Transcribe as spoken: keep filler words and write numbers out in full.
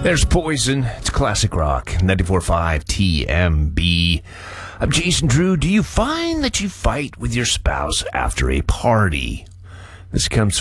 There's Poison. It's classic rock. ninety-four point five T M B. I'm Jason Drew. Do you find that you fight with your spouse after a party? This comes